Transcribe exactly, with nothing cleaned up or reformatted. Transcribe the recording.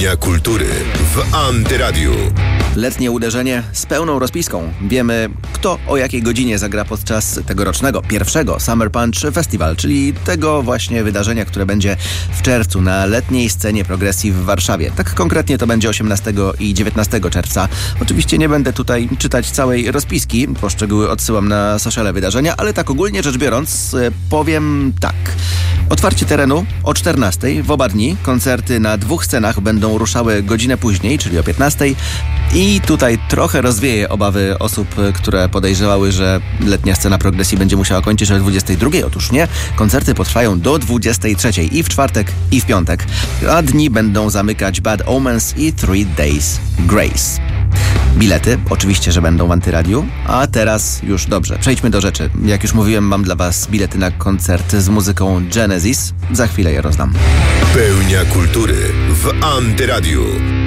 Pełnia kultury w Antyradiu. Letnie uderzenie z pełną rozpiską. Wiemy, kto o jakiej godzinie zagra podczas tegorocznego pierwszego Summer Punch Festival, czyli tego właśnie wydarzenia, które będzie w czerwcu na letniej scenie progresji w Warszawie. Tak konkretnie to będzie osiemnastego i dziewiętnastego czerwca. Oczywiście nie będę tutaj czytać całej rozpiski, bo szczegóły odsyłam na sociale wydarzenia, ale tak ogólnie rzecz biorąc powiem tak. Otwarcie terenu o czternastej w oba dni. Koncerty na dwóch scenach będą ruszały godzinę później, czyli o piętnastej. I tutaj trochę rozwieje obawy osób, które podejrzewały, że letnia scena progresji będzie musiała kończyć się o dwudziestej drugiej. Otóż nie. Koncerty potrwają do dwudziestej trzeciej i w czwartek, i w piątek. A dni będą zamykać Bad Omens i Three Days Grace. Bilety oczywiście, że będą w Antyradiu, a teraz już dobrze, przejdźmy do rzeczy. Jak już mówiłem, mam dla Was bilety na koncert z muzyką Genesis. Za chwilę je rozdam. Pełnia kultury w Antyradiu.